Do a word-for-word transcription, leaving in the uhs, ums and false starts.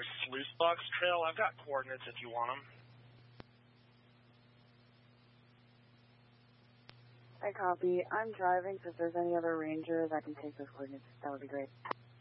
Sluice Box Trail. I've got coordinates if you want them. I copy. I'm driving, so if there's any other rangers, I can take those coordinates. That would be great.